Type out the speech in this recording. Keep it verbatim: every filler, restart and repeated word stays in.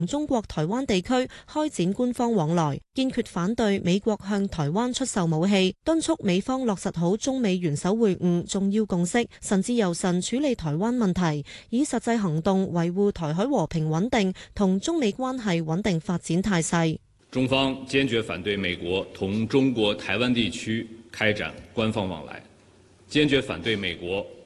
中國台灣地區開展官方往來，堅決反對美國向台灣出售武器，敦促美方落實好中美元首會晤重要共識，慎之又慎處理台灣問題，以實際行動維護台海和平穩定同中美關係穩定發展態勢。 中方堅決反對美國同中國台灣地區開展官方往來，堅決反對美國